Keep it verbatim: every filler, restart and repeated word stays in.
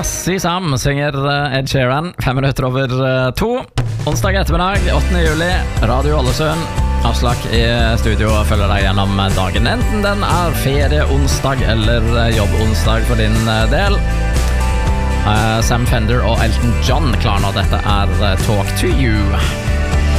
Si Sam synger Ed Sheeran. Fem minutter over to. Onsdag ettermiddag, åttende juli. Radio Ålesund. Aslak i studio følger deg gjennom dagen. Enten den er ferie-onsdag eller jobb-onsdag for din del. Uh, Sam Fender og Elton John klar når dette er Talk to You.